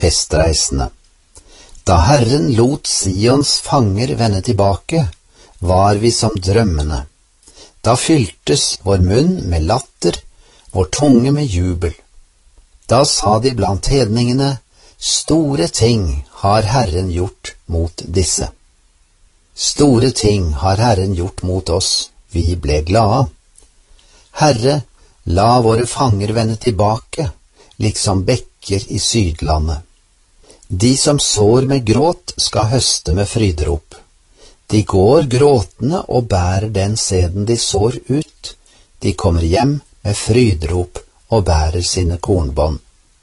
hestreisende. Da Herren lot Sions fanger vende tilbake, var vi som drømmende. Da fyltes vår munn med latter, vår tunge med jubel. Da sa de blant hedningene, store ting har Herren gjort mot disse. Store ting har Herren gjort mot oss, vi ble glade. Herre, la våre fanger vende tilbake, liksom bekker i Sydlandet. De som sår med gråt skal høste med fryderop. De går gråtende og bærer den sæden de sår ut. De kommer hjem med fryderop og bærer sine kornbånd.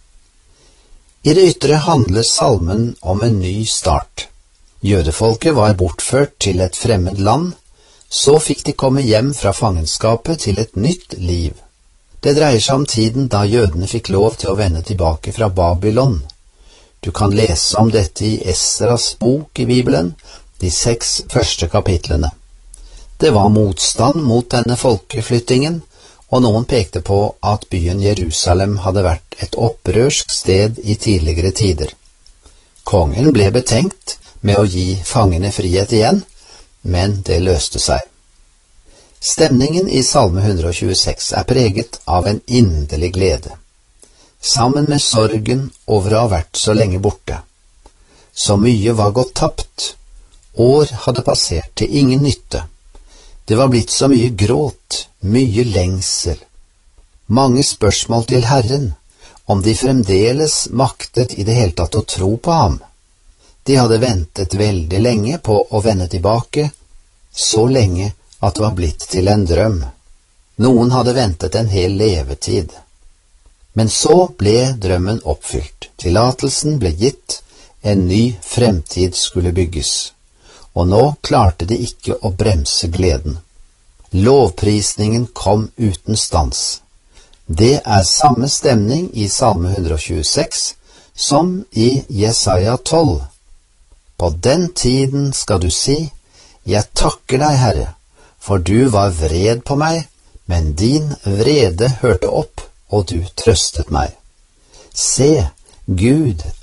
I det ytre handler salmen om en ny start. Jødefolket var bortført til et fremmed land, så fikk de komme hjem fra fangenskapet til et nytt liv. Det dreier seg om tiden da jødene fikk lov til å vende tilbake fra Babylon. Du kan lese om dette i Esras bok i Bibelen, de 6 første kapitlene. Det var motstand mot denne folkeflyttingen, og noen pekte på at byen Jerusalem hadde vært et opprørsk sted i tidligere tider. Kongen ble betenkt med å gi fangene frihet igjen, men det løste seg. Stemningen i Salme 126 er preget av en inderlig glede, sammen med sorgen over å ha vært så lenge borte. Så mye var gått tapt, år hadde passert til ingen nytte. Det var blitt så mye gråt, mye lengsel. Mange spørsmål til Herren, om de fremdeles maktet i det hele tatt å tro på ham. De hadde ventet veldig lenge på å vende tilbake, så lenge at det var blitt til en drøm. Noen hadde ventet en hel levetid. Men så ble drømmen oppfylt, tillatelsen ble gitt, en ny fremtid skulle bygges. Og nå klarte de ikke å bremse gleden. Lovprisningen kom uten stans. Det er samme stemning i Salme 126 som i Jesaja 12. På den tiden skal du si, jeg takker deg, Herre, for du var vred på meg, men din vrede hørte opp, og du trøstet meg. Se, Gud